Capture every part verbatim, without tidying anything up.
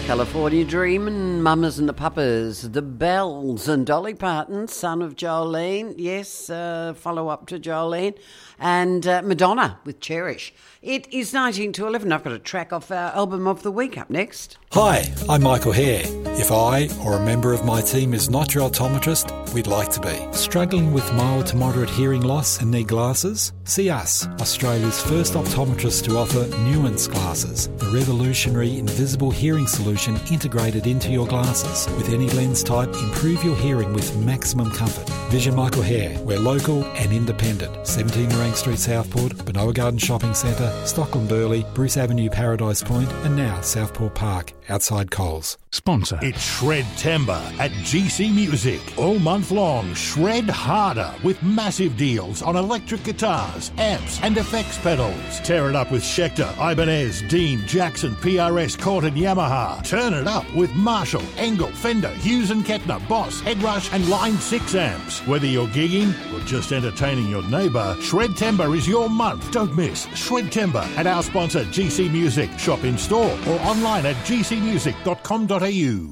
California Dreamin', Mamas and the Papas, The Bells and Dolly Parton, son of Jolene, yes, uh, follow-up to Jolene, and uh, Madonna with Cherish. It is nineteen to eleven. I've got a track off our album of the week up next. Hi, I'm Michael Hare. If I or a member of my team is not your optometrist, we'd like to be. Struggling with mild to moderate hearing loss and need glasses? See us, Australia's first optometrist to offer Nuance glasses, the revolutionary invisible hearing solution integrated into your glasses. With any lens type, improve your hearing with maximum comfort. Vision Michael Hare. We're local and independent. seventeen Nerang Street, Southport, Benoa Garden Shopping Centre, Stockland Burley, Bruce Avenue, Paradise Point, and now Southport Park, outside Coles. Sponsor. It's Shred-Tember at G C Music. All month long, shred harder with massive deals on electric guitars, amps and effects pedals. Tear it up with Schecter, Ibanez, Dean, Jackson, P R S, Cort and Yamaha. Turn it up with Marshall, Engel, Fender, Hughes and Kettner, Boss, Headrush and Line six amps. Whether you're gigging or just entertaining your neighbour, Shred-Tember is your month. Don't miss Shred-Tember at our sponsor G C Music. Shop in store or online at g c music dot com dot a u.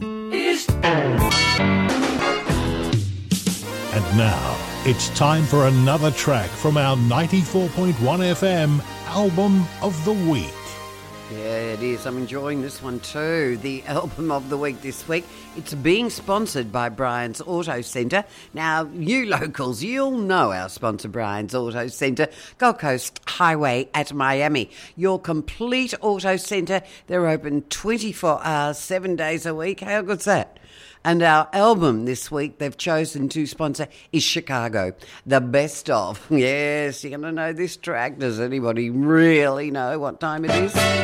And now, it's time for another track from our ninety-four point one F M Album of the Week. Yeah, it is. I'm enjoying this one too. The album of the week this week. It's being sponsored by Brian's Auto Centre. Now, you locals, you'll know our sponsor, Brian's Auto Centre, Gold Coast Highway at Miami. Your complete auto centre. They're open twenty-four hours, seven days a week. How good's that? And our album this week they've chosen to sponsor is Chicago, the best of. Yes, you're going to know this track. Does anybody really know what time it is?